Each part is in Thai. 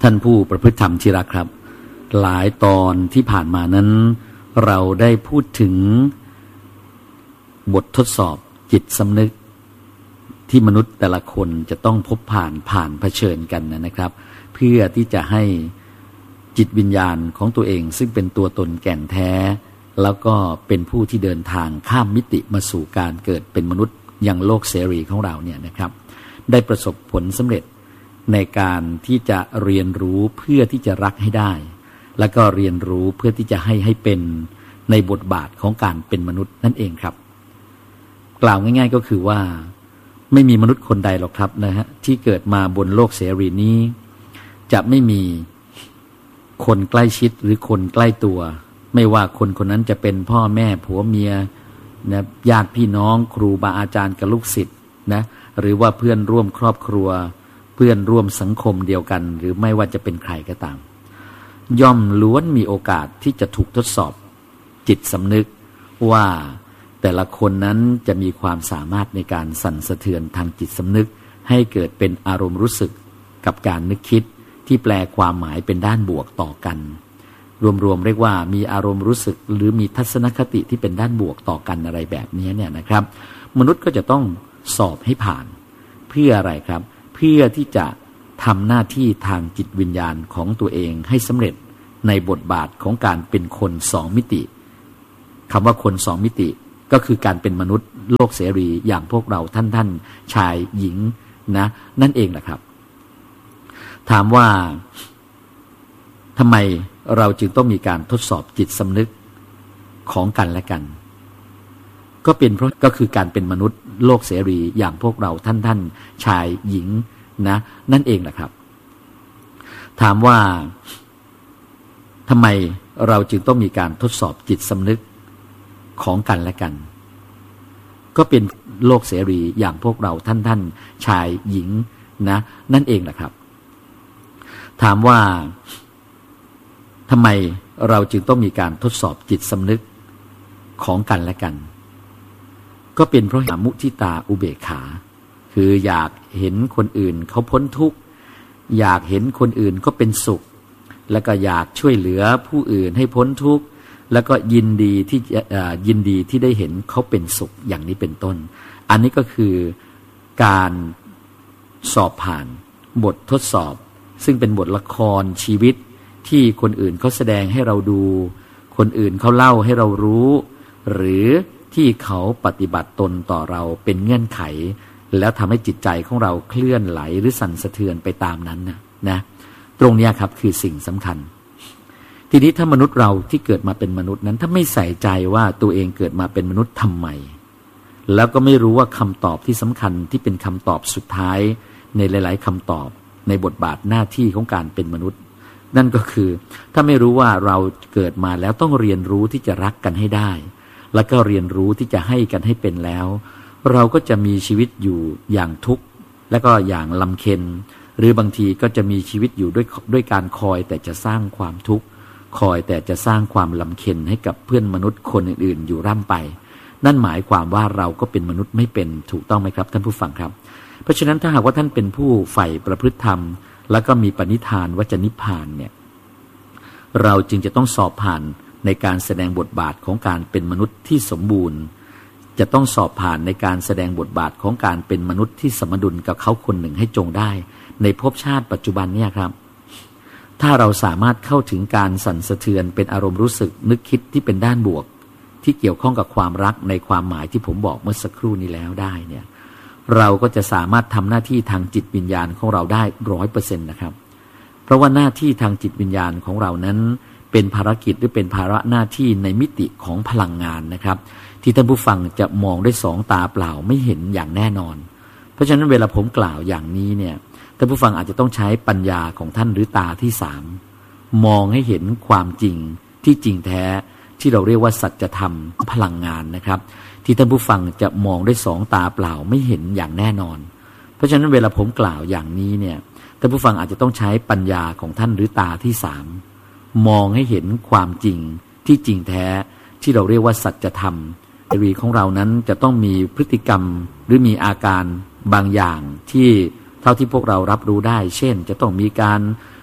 ท่านผู้ประพฤติธรรมที่รักครับหลายตอนที่ผ่านมานั้นเราได้พูดถึงบททดสอบจิตสำนึกที่มนุษย์แต่ละคนจะต้องพบผ่านเผชิญกันนะครับเพื่อที่จะให้จิตวิญญาณของตัวเองซึ่งเป็นตัวตนแก่นแท้แล้วก็เป็นผู้ที่เดินทางข้ามมิติมาสู่การเกิดเป็นมนุษย์อย่างโลกเสรีของเราเนี่ยนะครับได้ประสบผลสำเร็จในการที่จะเรียนรู้เพื่อที่จะรักให้ได้แล้วก็เรียนรู้เพื่อที่จะให้เป็นในบทบาทของการเป็นมนุษย์นั่นเองครับกล่าวง่ายๆก็คือว่าไม่มีมนุษย์คนใดหรอกครับนะฮะที่เกิดมาบนโลกเสรีนี้จะไม่มีคนใกล้ชิดหรือคนใกล้ตัวไม่ว่าคนคนนั้นจะเป็นพ่อแม่ผัวเมียนะญาติพี่น้องครูบาอาจารย์กับลูกศิษย์นะหรือว่าเพื่อนร่วมครอบครัวเพื่อนร่วมสังคมเดียวกันหรือไม่ว่าจะเป็นใครก็ตามย่อมล้วนมีโอกาสที่จะถูกทดสอบจิตสำนึกว่าแต่ละคนนั้นจะมีความสามารถในการสั่นสะเทือนทางจิตสำนึกให้เกิดเป็นอารมณ์รู้สึกกับการนึกคิดที่แปลความหมายเป็นด้านบวกต่อกันรวมๆเรียกว่ามีอารมณ์รู้สึกหรือมีทัศนคติที่เป็นด้านบวกต่อกันอะไรแบบนี้เนี่ยนะครับมนุษย์ก็จะต้องสอบให้ผ่านเพื่ออะไรครับเพื่อที่จะทำหน้าที่ทางจิตวิญญาณของตัวเองให้สำเร็จในบทบาทของการเป็นคนสองมิติคำว่าคนสองมิติก็คือการเป็นมนุษย์โลกเสรีอย่างพวกเราท่านชายหญิงนะนั่นเองแหละครับถามว่าทำไมเราจึงต้องมีการทดสอบจิตสำนึกของกันและกันก็เป็นเพราะก็คือการเป็นมนุษย์โลกเสรีอย่างพวกเราท่านชายหญิงนะนั่นเองแหละครับถามว่าทำไมเราจึงต้องมีการทดสอบจิตสำนึกของกันและกันก็เป็นโลกเสรีอย่างพวกเราท่านชายหญิงนะนั่นเองแหละครับถามว่าทำไมเราจึงต้องมีการทดสอบจิตสำนึกของกันและกันก็เป็นเพราะมุทิตาอุเบกขาคืออยากเห็นคนอื่นเขาพ้นทุกข์อยากเห็นคนอื่นก็เป็นสุขแล้วก็อยากช่วยเหลือผู้อื่นให้พ้นทุกข์แล้วก็ยินดีที่ได้เห็นเขาเป็นสุขอย่างนี้เป็นต้นอันนี้ก็คือการสอบผ่านบททดสอบซึ่งเป็นบทละครชีวิตที่คนอื่นเขาแสดงให้เราดูคนอื่นเขาเล่าให้เรารู้หรือที่เขาปฏิบัติตนต่อเราเป็นเงื่อนไขแล้วทำให้จิตใจของเราเคลื่อนไหลหรือสั่นสะเทือนไปตามนั้นนะตรงนี้ครับคือสิ่งสำคัญทีนี้ถ้ามนุษย์เราที่เกิดมาเป็นมนุษย์นั้นถ้าไม่ใส่ใจว่าตัวเองเกิดมาเป็นมนุษย์ทำไมแล้วก็ไม่รู้ว่าคำตอบที่สำคัญที่เป็นคำตอบสุดท้ายในหลายๆคำตอบในบทบาทหน้าที่ของการเป็นมนุษย์นั่นก็คือถ้าไม่รู้ว่าเราเกิดมาแล้วต้องเรียนรู้ที่จะรักกันให้ได้แล้วก็เรียนรู้ที่จะให้กันให้เป็นแล้วเราก็จะมีชีวิตอยู่อย่างทุกข์และก็อย่างลำเค็ญหรือบางทีก็จะมีชีวิตอยู่ด้วยการคอยแต่จะสร้างความทุกข์คอยแต่จะสร้างความลำเค็ญให้กับเพื่อนมนุษย์คนอื่นๆอยู่ร่ำไปนั่นหมายความว่าเราก็เป็นมนุษย์ไม่เป็นถูกต้องไหมครับท่านผู้ฟังครับเพราะฉะนั้นถ้าหากว่าท่านเป็นผู้ใฝ่ประพฤติธรรมแล้วก็มีปณิธานว่าจะนิพพานเนี่ยเราจึงจะต้องสอบผ่านในการแสดงบทบาทของการเป็นมนุษย์ที่สมบูรณ์จะต้องสอบผ่านในการแสดงบทบาทของการเป็นมนุษย์ที่สมดุลกับเขาคนหนึ่งให้จงได้ในภพชาติปัจจุบันเนี่ยครับถ้าเราสามารถเข้าถึงการสั่นสะเทือนเป็นอารมณ์รู้สึกนึกคิดที่เป็นด้านบวกที่เกี่ยวข้องกับความรักในความหมายที่ผมบอกเมื่อสักครู่นี้แล้วได้เนี่ยเราก็จะสามารถทำหน้าที่ทางจิตวิญญาณของเราได้ 100% นะครับเพราะว่าหน้าที่ทางจิตวิญญาณของเรานั้นเป็นภารกิจหรือเป็นภาระหน้าที่ในมิติของพลังงานนะครับที่ท่านผู้ฟังจะมองด้วยสองตาเปล่าไม่เห็นอย่างแน่นอนเพราะฉะนั้นเวลาผมกล่าวอย่างนี้เนี่ยท่านผู้ฟังอาจจะต้องใช้ปัญญาของท่านหรือตาที่สามมองให้เห็นความจริงที่จริงแท้ที่เราเรียกว่าสัจธรรมพลังงานนะครับที่ท่านผู้ฟังจะมองด้วยสองตาเปล่าไม่เห็นอย่างแน่นอนเพราะฉะนั้นเวลาผมกล่าวอย่างนี้เนี่ยท่านผู้ฟังอาจจะต้องใช้ปัญญาของท่านหรือตาที่สามมองให้เห็นความจริงที่จริงแท้ที่เราเรียกว่าสัจธรรมชีวิตของเรานั้นจะต้องมีพฤติกรรมหรือมีอาการบางอย่างที่เท่าที่พวกเรารับรู้ได้เช่นจะต้องมีการ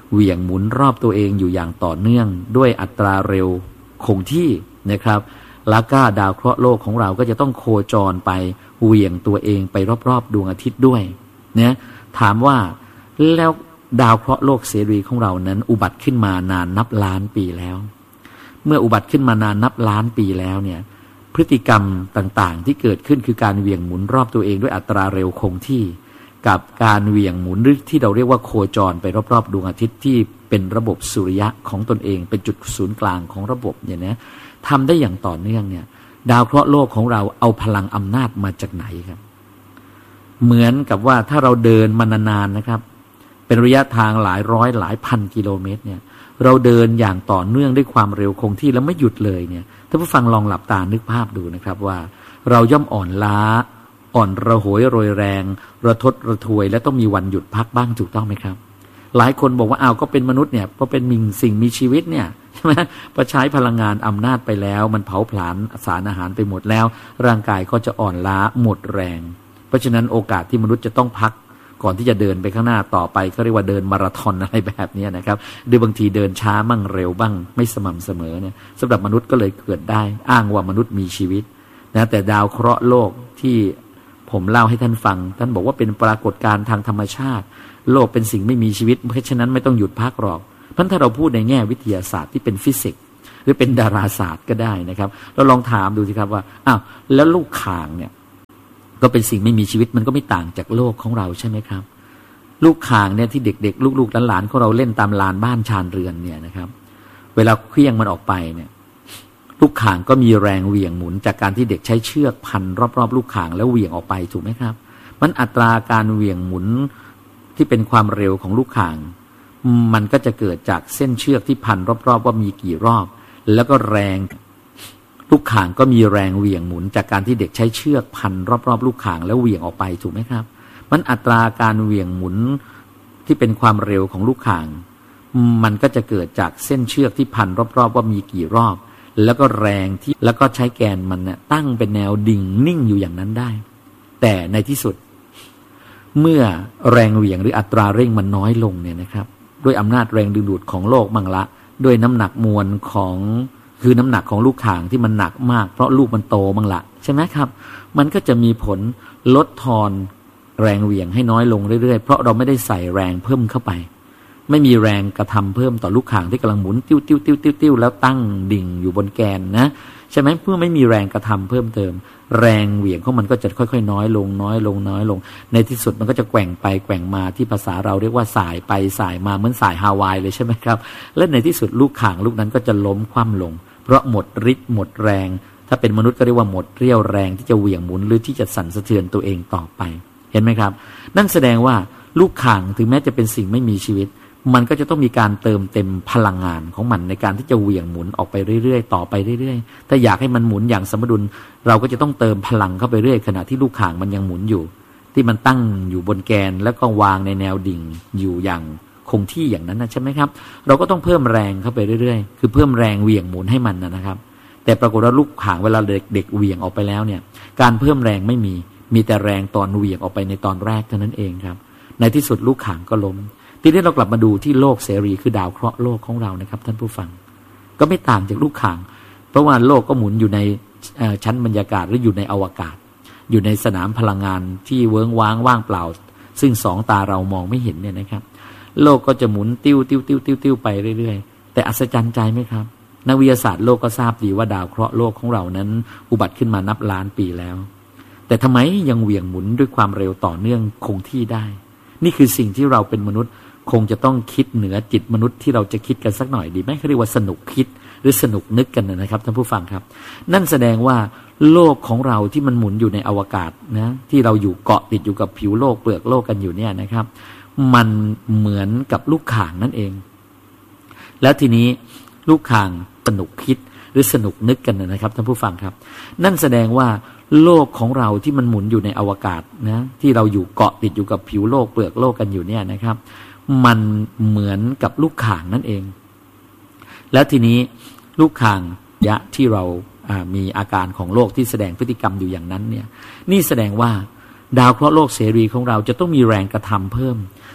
เหวี่ยงหมุนรอบตัวเองอยู่อย่างต่อเนื่องด้วยอัตราเร็วคงที่นะครับแล้วก็ดาวเคราะห์โลกของเราก็จะต้องโคจรไปเหวี่ยงตัวเองไปรอบๆดวงอาทิตย์ด้วยเนี่ยถามว่าแล้วดาวเคราะห์โลกเสรีของเรานั้นอุบัติขึ้นมานานนับล้านปีแล้วเมื่ออุบัติขึ้นมานานนับล้านปีแล้วเนี่ยพฤติกรรมต่างๆที่เกิดขึ้นคือการเหวี่ยงหมุนรอบตัวเองด้วยอัตราเร็วคงที่กับการเหวี่ยงหมุนหรือที่เราเรียกว่าโคจรไปรอบๆดวงอาทิตย์ที่เป็นระบบสุริยะของตนเองเป็นจุดศูนย์กลางของระบบเนี่ยนะทำได้อย่างต่อเนื่องเนี่ยดาวเคราะห์โลกของเราเอาพลังอำนาจมาจากไหนครับเหมือนกับว่าถ้าเราเดินมานานๆนะครับเป็นระยะทางหลายร้อยหลายพันกิโลเมตรเนี่ยเราเดินอย่างต่อเนื่องด้วยความเร็วคงที่แล้วไม่หยุดเลยเนี่ยถ้าผู้ฟังลองหลับตานึกภาพดูนะครับว่าเราย่อมอ่อนล้าอ่อนระหยโรยแรงระทดระทวยและต้องมีวันหยุดพักบ้างถูกต้องไหมครับหลายคนบอกว่าก็เป็นมนุษย์เนี่ยเพราะเป็นสิ่งมีชีวิตเนี่ยใช่ไหมพอใช้พลังงานอำนาจไปแล้วมันเผาผลาญสารอาหารไปหมดแล้วร่างกายก็จะอ่อนล้าหมดแรงเพราะฉะนั้นโอกาสที่มนุษย์จะต้องพักก่อนที่จะเดินไปข้างหน้าต่อไปเขาเรียกว่าเดินมาราธอนอะไรแบบนี้นะครับหรือบางทีเดินช้าบ้างเร็วบ้างไม่สม่ำเสมอเนี่ยสำหรับมนุษย์ก็เลยเกิดได้อ้างว่ามนุษย์มีชีวิตนะแต่ดาวเคราะห์โลกที่ผมเล่าให้ท่านฟังท่านบอกว่าเป็นปรากฏการณ์ทางธรรมชาติโลกเป็นสิ่งไม่มีชีวิตเพราะฉะนั้นไม่ต้องหยุดพักหรอกเพราะถ้าเราพูดในแง่วิทยาศาสตร์ที่เป็นฟิสิกส์หรือเป็นดาราศาสตร์ก็ได้นะครับเราลองถามดูสิครับว่าแล้วลูกข่างเนี่ยก็เป็นสิ่งไม่มีชีวิตมันก็ไม่ต่างจากโลกของเราใช่ไหมครับลูกข่างเนี่ยที่เด็กๆลูกๆหลานๆของเราเล่นตามลานบ้านชานเรือนเนี่ยนะครับเวลาเคลื่อนมันออกไปเนี่ยลูกข่างก็มีแรงเหวี่ยงหมุนจากการที่เด็กใช้เชือกพันรอบๆลูกข่างแล้วเหวี่ยงออกไปถูกไหมครับมันอัตราการเหวี่ยงหมุนที่เป็นความเร็วของลูกข่างมันก็จะเกิดจากเส้นเชือกที่พันรอบๆว่ามีกี่รอบแล้วก็แรงลูกข่างก็มีแรงเหวี่ยงหมุนจากการที่เด็กใช้เชือกพันรอบๆลูกข่างแล้วเหวี่ยงออกไปถูกไหมครับมันอัตราการเหวี่ยงหมุนที่เป็นความเร็วของลูกข่างมันก็จะเกิดจากเส้นเชือกที่พันรอบๆว่ามีกี่รอบแล้วก็แรงที่แล้วก็ใช้แกนมันเนี่ยตั้งเป็นแนวดิ่งนิ่งอยู่อย่างนั้นได้แต่ในที่สุดเมื่อแรงเหวี่ยงหรืออัตราเร่งมันน้อยลงเนี่ยนะครับด้วยอำนาจแรงดึงดูดของโลกมั่งละด้วยน้ำหนักมวลของคือน้ำหนักของลูกข่างที่มันหนักมากเพราะลูกมันโตมั่งละใช่ไหมครับมันก็จะมีผลลดทอนแรงเหวี่ยงให้น้อยลงเรื่อยๆเพราะเราไม่ได้ใส่แรงเพิ่มเข้าไปไม่มีแรงกระทำเพิ่มต่อลูกข่างที่กำลังหมุนติ้วแล้วตั้งดิ่งอยู่บนแกนนะใช่ไหมเพื่อไม่มีแรงกระทำเพิ่มเติมแรงเหวี่ยงของมันก็จะค่อยๆน้อยลงในที่สุดมันก็จะแกว่งไปแกว่งมาที่ภาษาเราเรียกว่าสายไปสายมาเหมือนสายฮาวายเลยใช่ไหมครับและในที่สุดลูกข่างลูกนั้นก็จะล้มคว่ำลงเพราะหมดฤทธิ์หมดแรงถ้าเป็นมนุษย์ก็เรียกว่าหมดเรี่ยวแรงที่จะเหวี่ยงหมุนหรือที่จะสั่นสะเทือนตัวเองต่อไปเห็นไหมครับนั่นแสดงว่าลูกข่างถึงแม้จะเป็นสิ่งไม่มีชีวิตมันก็จะต้องมีการเติมเต็มพลังงานของมันในการที่จะเหวี่ยงหมุนออกไปเรื่อยๆต่อไปเรื่อยๆถ้าอยากให้มันหมุนอย่างสมดุลเราก็จะต้องเติมพลังเข้าไปเรื่อยขณะที่ลูกข่างมันยังหมุนอยู่ที่มันตั้งอยู่บนแกนแล้วก็วางในแนวดิ่งอยู่อย่างคงที่อย่างนั้นนะใช่ไหมครับเราก็ต้องเพิ่มแรงเข้าไปเรื่อยๆคือเพิ่มแรงเหวี่ยงหมุนให้มันนะครับแต่ปรากฏว่าลูกข่างเวลาเด็กเหวี่ยงออกไปแล้วเนี่ยการเพิ่มแรงไม่มีแต่แรงตอนเหวี่ยงออกไปในตอนแรกเท่านั้นเองครับในที่สุดลูกข่างก็ล้มทีนี้เรากลับมาดูที่โลกเสรีคือดาวเคราะห์โลกของเรานะครับท่านผู้ฟังก็ไม่ต่างจากลูกข่างเพราะว่าโลกก็หมุนอยู่ในชั้นบรรยากาศหรืออยู่ในอวกาศอยู่ในสนามพลังงานที่เวิ้งว้างว่างเปล่าซึ่งสองตาเรามองไม่เห็นเนี่ยนะครับโลกก็จะหมุนติ้วไปเรื่อยๆแต่อัศจรรย์ใจไหมครับนักวิทยาศาสตร์โลกก็ทราบดีว่าดาวเคราะห์โลกของเรานั้นอุบัติขึ้นมานับล้านปีแล้วแต่ทำไมยังเหวี่ยงหมุนด้วยความเร็วต่อเนื่องคงที่ได้นี่คือสิ่งที่เราเป็นมนุษย์คงจะต้องคิดเหนือจิตมนุษย์ที่เราจะคิดกันสักหน่อยดีไหมเขาเรียกว่าสนุกคิดหรือสนุกนึกกันนะครับท่านผู้ฟังครับนั่นแสดงว่าโลกของเราที่มันหมุนอยู่ในอวกาศนะที่เราอยู่เกาะติดอยู่กับผิวโลกเปลือกโลกกันอยู่เนี่ยนะครับมันเหมือนกับลูกข่างนั่นเองแล้วทีนี้ลูกข่างสนุกคิดหรือสนุกนึกกันนะครับท่านผู้ฟังครับนั่นแสดงว่าโลกของเราที่มันหมุนอยู่ในอวกาศนะที่เราอยู่เกาะติดอยู่กับผิวโลกเปลือกโลกกันอยู่เนี่ยนะครับมันเหมือนกับลูกข่างนั่นเองแล้วทีนี้ลูกข่างยะที่เรามีอาการของโลกที่แสดงพฤติกรรมอยู่อย่างนั้นเนี่ยนี่แสดงว่าดาวเคราะห์โลกเสรีของเราจะต้องมีแรงกระทำเพิ่ม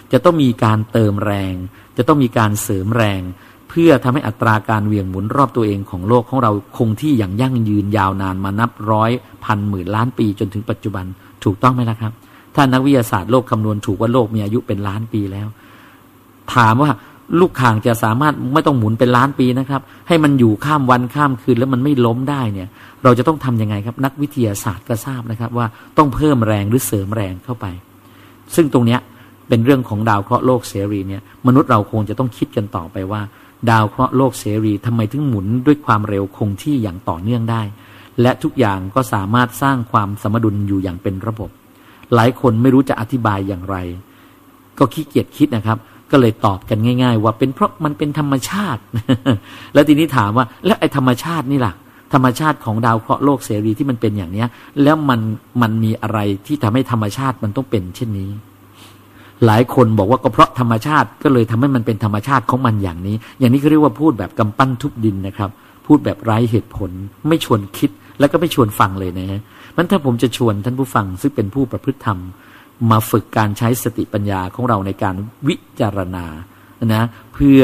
จะต้องมีการเติมแรงจะต้องมีการเสริมแรงเพื่อทำให้อัตราการเหวี่ยงหมุนรอบตัวเองของโลกของเราคงที่อย่างยั่งยืนยาวนานมานับร้อยพันหมื่นล้านปีจนถึงปัจจุบันถูกต้องไหมล่ะครับถ้านักวิทยาศาสตร์โลกคำนวณถูกว่าโลกมีอายุเป็นล้านปีแล้วถามว่าลูกข่างจะสามารถไม่ต้องหมุนเป็นล้านปีนะครับให้มันอยู่ข้ามวันข้ามคืนแล้วมันไม่ล้มได้เนี่ยเราจะต้องทำยังไงครับนักวิทยาศาสตร์ก็ทราบนะครับว่าต้องเพิ่มแรงหรือเสริมแรงเข้าไปซึ่งตรงเนี้ยเป็นเรื่องของดาวเคราะห์โลกเสรีเนี่ยมนุษย์เราคงจะต้องคิดกันต่อไปว่าดาวเคราะห์โลกเสรีทำไมถึงหมุนด้วยความเร็วคงที่อย่างต่อเนื่องได้และทุกอย่างก็สามารถสร้างความสมดุลอยู่อย่างเป็นระบบหลายคนไม่รู้จะอธิบายอย่างไรก็ขี้เกียจคิดนะครับก็เลยตอบกันง่ายๆว่าเป็นเพราะมันเป็นธรรมชาติ แล้วทีนี้ถามว่าแล้วไอ้ธรรมชาตินี่ล่ะธรรมชาติของดาวเคราะห์โลกเสรีที่มันเป็นอย่างเนี้ยแล้วมันมีอะไรที่ทำให้ธรรมชาติมันต้องเป็นเช่นนี้หลายคนบอกว่าก็เพราะธรรมชาติก็เลยทำให้มันเป็นธรรมชาติของมันอย่างนี้อย่างนี้เขาเรียกว่าพูดแบบกำปั้นทุบดินนะครับพูดแบบไร้เหตุผลไม่ชวนคิดแล้วก็ไม่ชวนฟังเลยนะฮะมันถ้าผมจะชวนท่านผู้ฟังซึ่งเป็นผู้ประพฤติธรรมมาฝึกการใช้สติปัญญาของเราในการวิจารณานะเพื่อ